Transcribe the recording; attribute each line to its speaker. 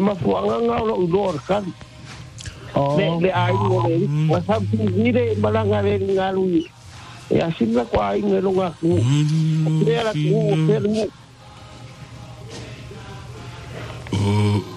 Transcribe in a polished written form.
Speaker 1: mafuanga ngalo udor kan. Le ai ngore, wasam pingire balangare ngalu. Ya sinla kwa ingero ngaku. Kaya la ku